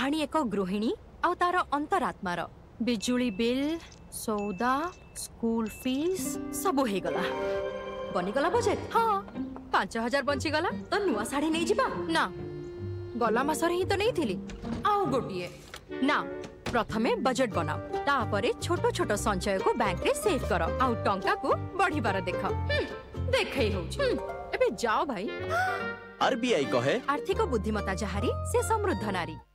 कहानी एक गृहिणी आ तार अंतरात्मार बिजुली बिल सौदा स्कूल फीस सब हो गला बनीगला बजेट। हाँ 5000 बंचीगला तो नुआ साड़ी नहीं जीवा ना गला मासरे ही तो नहीं थिली आउ गोटिए ना प्रथमे बजेट बनाओ तापरे छोटो छोटो संचय को बैंक रे सेव करो आउ टंका को बढ़िबार देख देखै होउछि एबे जाओ भाई। आरबीआई कहे आर्थिक बुद्धिमत्ता जहारी से समृद्ध नारी।